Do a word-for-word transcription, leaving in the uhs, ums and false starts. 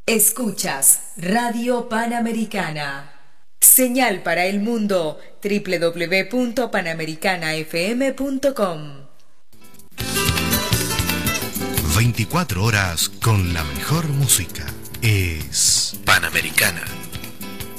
Escuchas Radio Panamericana. Señal para el mundo doble u doble u doble u punto panamericana f m punto com. veinticuatro horas con la mejor música. Es Panamericana.